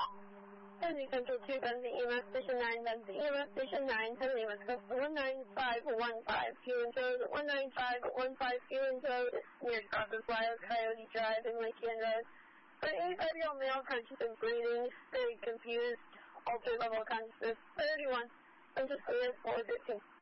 Kennedy Central 2, Dundee EMS Station 9, Dundee EMS Station 9, Kennedy EMS Code 19515, Fueling Road 19515, Fueling Road, near Crawford Flyer, Coyote Drive, and Lakeland Road. For an 85-year-old male conscious and breathing, very confused, altered level of consciousness, 31, Central Clear 415.